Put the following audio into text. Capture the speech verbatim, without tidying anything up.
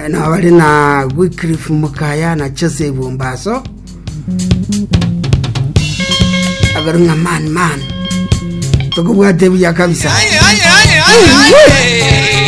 na wali na Wycliffe Mukaya na Jose Bombaso agar nga man man to ko bwa debi ya kabisa.